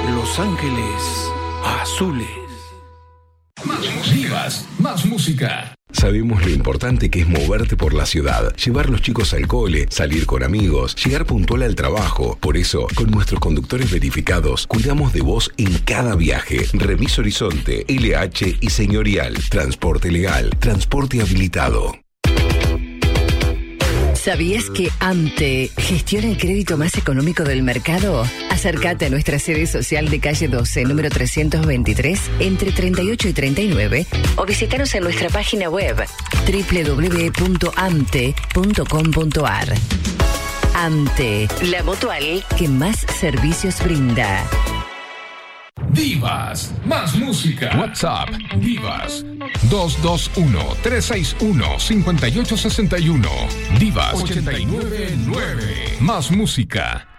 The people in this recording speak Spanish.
Los Ángeles Azules. Divas, más música. Sabemos lo importante que es moverte por la ciudad, llevar los chicos al cole, salir con amigos, llegar puntual al trabajo. Por eso, con nuestros conductores verificados, cuidamos de vos en cada viaje. Remis Horizonte, LH y Señorial. Transporte legal, transporte habilitado. ¿Sabías que AMTE gestiona el crédito más económico del mercado? Acércate a nuestra sede social de calle 12, número 323, entre 38 y 39, o visítanos en nuestra página web www.amte.com.ar. AMTE, la mutual que más servicios brinda. Divas, más música. WhatsApp, Divas, 221-361-5861. Divas 899. Más música.